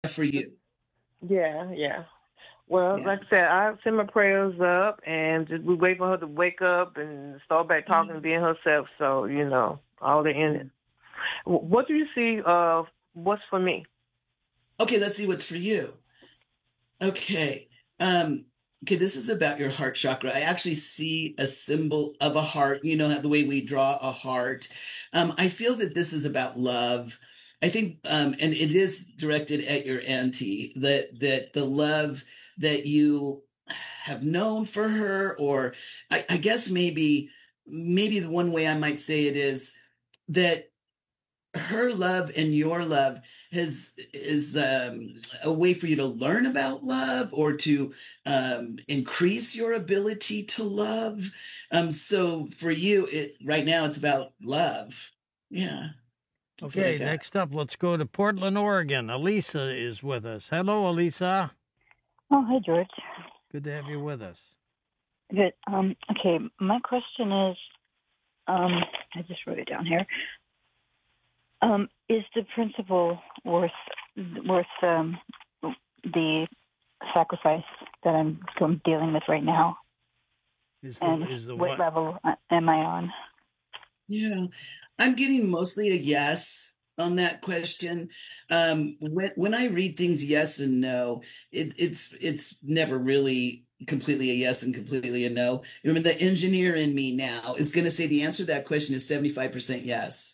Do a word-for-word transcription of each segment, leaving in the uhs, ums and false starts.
for you. Yeah, yeah. Well, Yeah. like I said, I send my prayers up, and just we wait for her to wake up and start back talking and being herself. So you know, all the in it. Wh- What do you see of what's for me? Okay, let's see what's for you. Okay. Um, okay, this is about your heart chakra. I actually see a symbol of a heart, you know, the way we draw a heart. Um, I feel that this is about love. I think, um, and it is directed at your auntie, that that the love that you have known for her, or I, I guess maybe maybe the one way I might say it is that her love and your love has is um, a way for you to learn about love or to um, increase your ability to love. Um, so for you, it right now it's about love. Yeah, that's what I Okay, got. next up, let's go to Portland, Oregon. Elisa is with us. Hello, Elisa. Oh, hi, George. Good to have you with us. Good. Um, okay, my question is, um, I just wrote it down here. Um, is the principle worth worth um, the sacrifice that I'm, I'm dealing with right now? Is the And is the what what? level uh, am I on? Yeah, I'm getting mostly a yes on that question. Um, when when I read things yes and no, it, it's it's never really completely a yes and completely a no. Remember, the engineer in me now is going to say the answer to that question is seventy-five percent yes.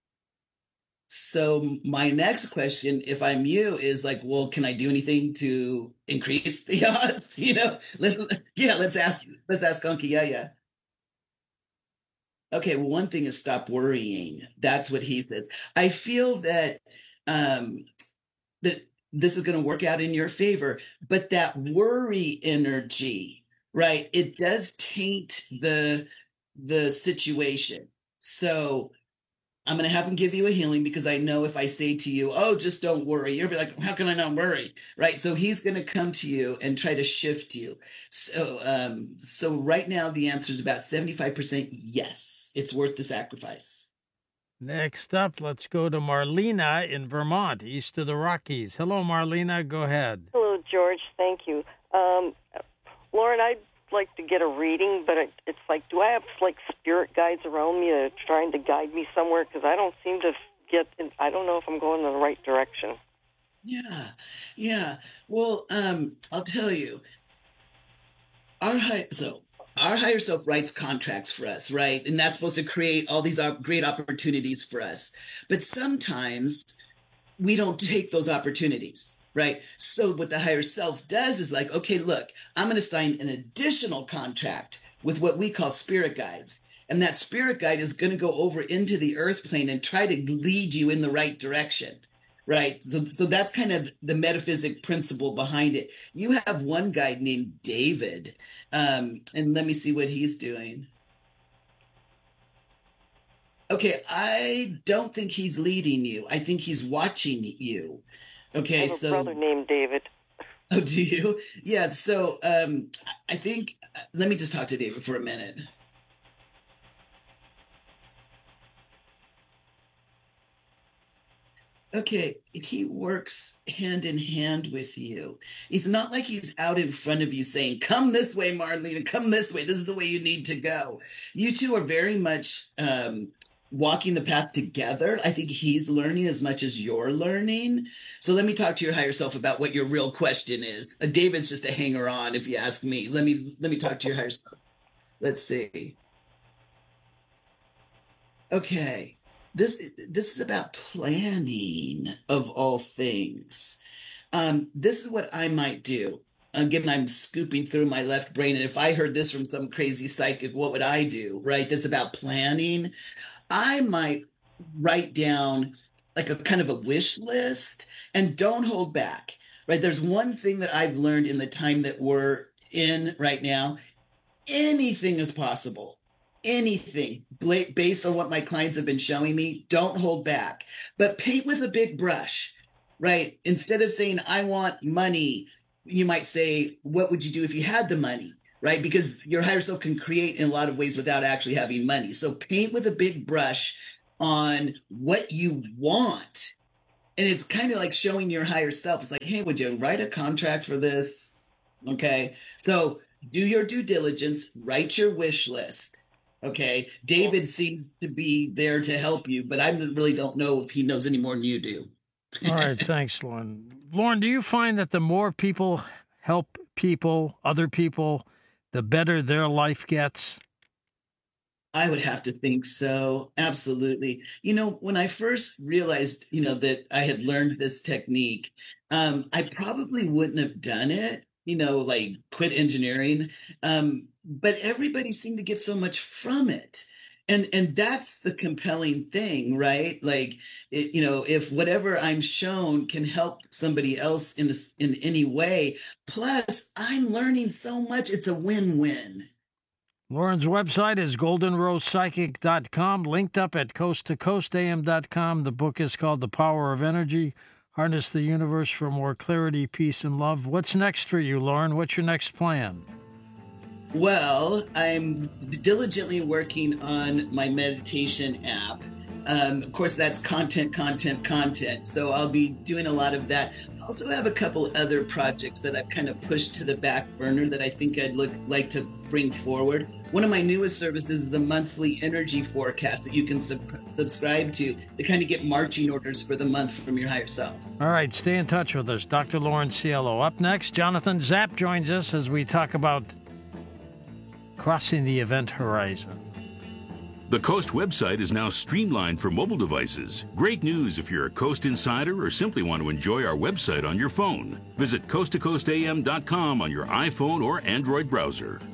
So my next question, if I'm you, is like, well, can I do anything to increase the odds? You know, let, yeah, let's ask let's ask Uncle Yeah, yeah. Okay, well, one thing is stop worrying. That's what he says. I feel that um that this is going to work out in your favor, but that worry energy, right? It does taint the the situation. So I'm going to have him give you a healing because I know if I say to you, oh, just don't worry, you'll be like, how can I not worry? Right. So he's going to come to you and try to shift you. So, um, so right now the answer is about seventy-five percent yes, it's worth the sacrifice. Next up, let's go to Marlena in Vermont, east of the Rockies. Hello, Marlena. Go ahead. Hello, George. Thank you. Um, Lauren, I'd like to get a reading, but it, it's like, do I have like spirit guides around me that are trying to guide me somewhere? Because I don't seem to get, in, I don't know if I'm going in the right direction. Yeah. Yeah. Well, um, I'll tell you, our high, so our higher self writes contracts for us, right? And that's supposed to create all these op- great opportunities for us. But sometimes we don't take those opportunities, right? So what the higher self does is like, okay, look, I'm going to sign an additional contract with what we call spirit guides. And that spirit guide is going to go over into the earth plane and try to lead you in the right direction. Right. So, so that's kind of the metaphysic principle behind it. You have one guy named David. Um, and let me see what he's doing. Okay, I don't think he's leading you. I think he's watching you. I Okay, have a brother so named David. oh, do you? Yeah, so um I think let me just talk to David for a minute. Okay, he works hand in hand with you. It's not like he's out in front of you saying, "Come this way, Marlene, come this way. This is the way you need to go." You two are very much um, walking the path together. I think he's learning as much as you're learning. So let me talk to your higher self about what your real question is. Uh, David's just a hanger on, if you ask me. Let me let me talk to your higher self. Let's see. Okay. This this is about planning of all things. Um, this is what I might do. Again, I'm scooping through my left brain, and if I heard this from some crazy psychic, what would I do? Right? This is about planning. I might write down like a kind of a wish list and don't hold back. Right? There's one thing that I've learned in the time that we're in right now. Anything is possible. Anything based on what my clients have been showing me, don't hold back, but paint with a big brush, right? Instead of saying, I want money, you might say, what would you do if you had the money, right? Because your higher self can create in a lot of ways without actually having money. So paint with a big brush on what you want And it's kind of like showing your higher self. It's like, hey, would you write a contract for this? Okay. So do your due diligence, write your wish list. Okay. David seems to be there to help you, but I really don't know if he knows any more than you do. All right. Thanks, Lauren. Lauren, do you find that the more people help people, other people, the better their life gets? I would have to think so. Absolutely. You know, when I first realized, you know, that I had learned this technique, um, I probably wouldn't have done it, you know, like quit engineering. Um, but everybody seemed to get so much from it. And and that's the compelling thing, right? Like, it, you know, if whatever I'm shown can help somebody else in a, in any way, plus I'm learning so much, it's a win-win. Lauren's website is golden rose psychic dot com, linked up at coast to coast a m dot com. The book is called The Power of Energy, Harness the Universe for More Clarity, Peace, and Love. What's next for you, Lauren? What's your next plan? Well, I'm diligently working on my meditation app. Um, of course, that's content, content, content. So I'll be doing a lot of that. I also have a couple other projects that I've kind of pushed to the back burner that I think I'd look, like to bring forward. One of my newest services is the monthly energy forecast that you can sub- subscribe to to kind of get marching orders for the month from your higher self. All right, stay in touch with us. Doctor Lauren Cielo. Up next, Jonathan Zapp joins us as we talk about crossing the event horizon. The Coast website is now streamlined for mobile devices. Great news if you're a Coast insider or simply want to enjoy our website on your phone. Visit coast to coast a m dot com on your iPhone or Android browser.